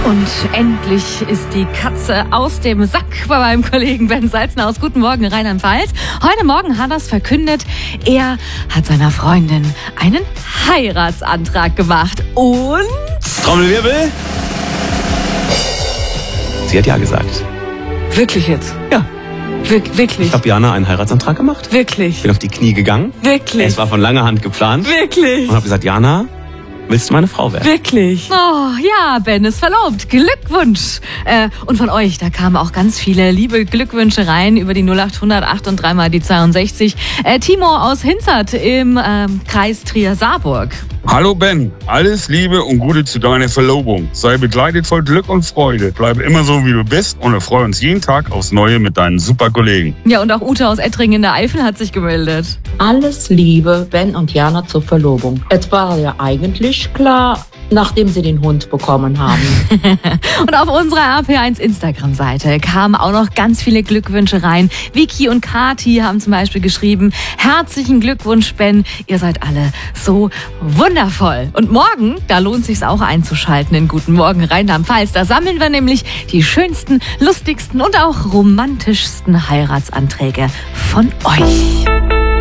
Und endlich ist die Katze aus dem Sack bei meinem Kollegen Ben Salzner aus Guten Morgen Rheinland-Pfalz. Heute Morgen hat er es verkündet, er hat seiner Freundin einen Heiratsantrag gemacht. Und... Trommelwirbel. Sie hat ja gesagt. Wirklich jetzt? Ja. Wirklich? Ich habe Jana einen Heiratsantrag gemacht. Wirklich? Bin auf die Knie gegangen. Wirklich? Es war von langer Hand geplant. Wirklich? Und habe gesagt, Jana, willst du meine Frau werden? Wirklich? Oh, ja, Ben ist verlobt. Glückwunsch. Und von euch, da kamen auch ganz viele liebe Glückwünsche rein über die 0800 und dreimal die 62. Timo aus Hinzert im Kreis Trier-Saarburg. Hallo Ben, alles Liebe und Gute zu deiner Verlobung. Sei begleitet voll Glück und Freude. Bleibe immer so, wie du bist und erfreue uns jeden Tag aufs Neue mit deinen super Kollegen. Ja, und auch Ute aus Ettringen in der Eifel hat sich gemeldet. Alles Liebe, Ben und Jana zur Verlobung. Es war ja eigentlich klar, nachdem sie den Hund bekommen haben. Und auf unserer RP1 Instagram-Seite kamen auch noch ganz viele Glückwünsche rein. Vicky und Kati haben zum Beispiel geschrieben, herzlichen Glückwunsch, Ben, ihr seid alle so wundervoll. Und morgen, da lohnt sich's auch einzuschalten in Guten Morgen Rheinland-Pfalz. Da sammeln wir nämlich die schönsten, lustigsten und auch romantischsten Heiratsanträge von euch.